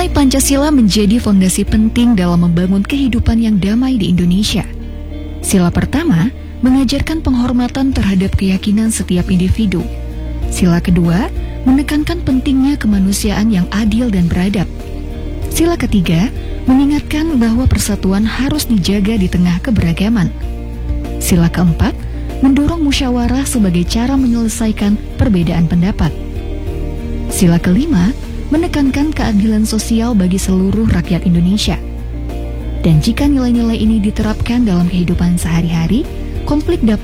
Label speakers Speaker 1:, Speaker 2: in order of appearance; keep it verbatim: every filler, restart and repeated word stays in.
Speaker 1: Nilai Pancasila menjadi fondasi penting dalam membangun kehidupan yang damai di Indonesia. Sila pertama mengajarkan penghormatan terhadap keyakinan setiap individu. Sila kedua menekankan pentingnya kemanusiaan yang adil dan beradab. Sila ketiga mengingatkan bahwa persatuan harus dijaga di tengah keberagaman. Sila keempat mendorong musyawarah sebagai cara menyelesaikan perbedaan pendapat. Sila kelima menekankan keadilan sosial bagi seluruh rakyat Indonesia. Dan jika nilai-nilai ini diterapkan dalam kehidupan sehari-hari, konflik dapat